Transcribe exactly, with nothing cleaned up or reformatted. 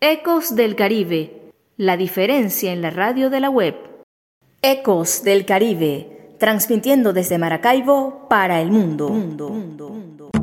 Ecos del Caribe, la diferencia en la radio de la web. Ecos del Caribe, transmitiendo desde Maracaibo para el mundo. mundo, mundo, mundo.